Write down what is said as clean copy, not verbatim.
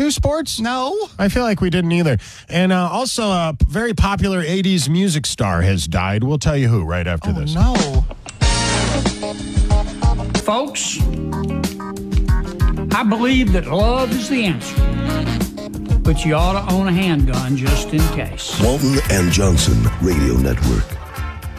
do sports? No. I feel like we didn't either. And also, a very popular 80s music star has died. We'll tell you who right after this. No. Folks, I believe that love is the answer. But you ought to own a handgun just in case. Walton and Johnson Radio Network.